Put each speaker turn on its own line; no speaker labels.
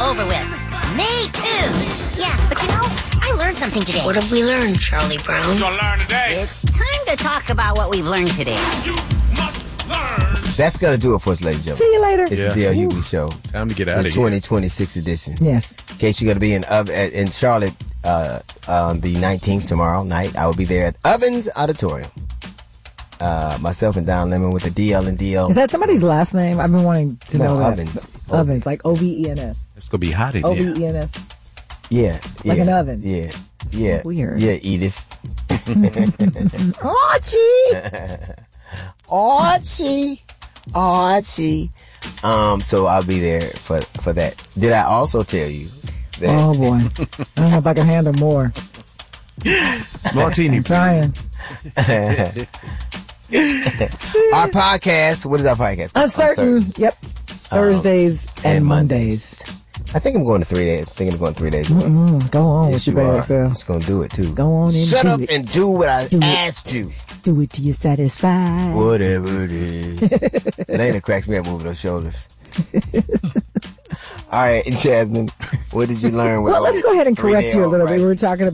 over with. Me too. Yeah, but you know, I learned something today.
What have we learned, Charlie Brown?
What you gonna learn today?
It's time to talk about what we've learned today.
You must learn.
That's going to do it for us, ladies and
See
gentlemen.
you later.
It's the Dale Hughley Show.
Time to get out
The
of here.
2026 edition.
Yes.
In case you're going to be in Charlotte on the 19th tomorrow night, I will be there at Ovens Auditorium. Myself and Don Lemon with the DL and DL.
Is that somebody's last name? I've been wanting to know that.
Ovens.
Ovens, like Ovens.
It's going to be hot in here.
Ovens.
Yeah.
Like an oven.
Yeah. Yeah.
Weird.
Yeah, Edith. Archie. So I'll be there for that. Did I also tell you that?
Oh boy. I don't know if I can handle more.
Martini.
I'm trying.
Our podcast. What is our podcast?
Uncertain. Yep. Thursdays and Mondays.
I think I'm going to 3 days. I think I'm going 3 days.
Go on
Yes,
with your
you are.
bad self.
I'm just going to do it too.
Go on and
Shut
do
up
it.
and do what I
Do it.
asked you.
Do it till you're satisfied.
Whatever it is. Elena cracks me up moving those shoulders. All right, Jasmine, what did you learn?
Well, let's go ahead and correct you a little bit. We were talking